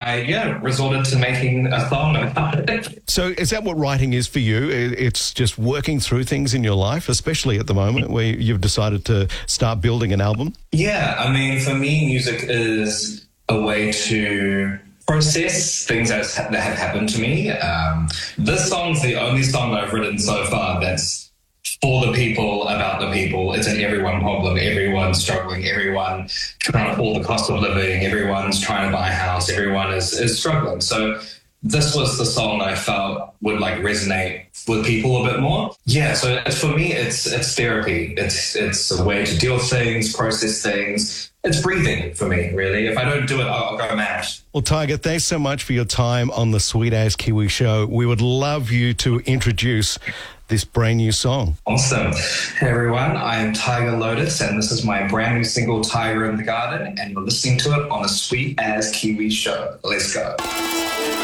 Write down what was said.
resorted to making a song about it. So is that what writing is for you? It's just working through things in your life, especially at the moment where you've decided to start building an album? Yeah, I mean, for me, music is a way to process things that have happened to me. This song's the only song I've written so far that's for the people, about the people. It's an everyone problem. Everyone's struggling. Everyone trying to afford the cost of living. Everyone's trying to buy a house. Everyone is struggling. So this was the song I felt would like resonate with people a bit more. Yeah, so for me, it's therapy. It's a way to deal with things, process things. It's breathing for me, really. If I don't do it, I'll go mad. Well, Tiger, thanks so much for your time on the Sweet As Kiwi Show. We would love you to introduce this brand new song. Awesome. Hey everyone, I'm Tiger Lotus, and this is my brand new single, Tiger in the Garden, and you're listening to it on the Sweet As Kiwi Show. Let's go.